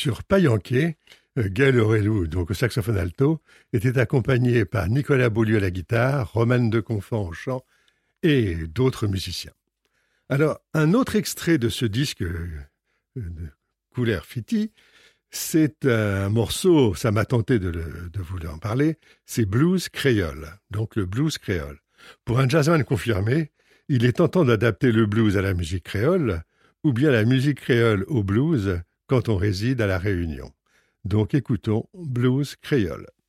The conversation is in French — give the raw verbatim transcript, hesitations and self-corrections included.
sur Payanquet, euh, Gaël Aurelou, donc au saxophone alto, était accompagné par Nicolas Beaulieu à la guitare, Romane de Confort au chant et d'autres musiciens. Alors, un autre extrait de ce disque euh, de Couleur Fiti, c'est un morceau, ça m'a tenté de, le, de vous en parler, c'est Blues Créole, donc le blues créole. Pour un jazzman confirmé, il est tentant d'adapter le blues à la musique créole, ou bien la musique créole au blues quand on réside à La Réunion. Donc écoutons Blues Créole.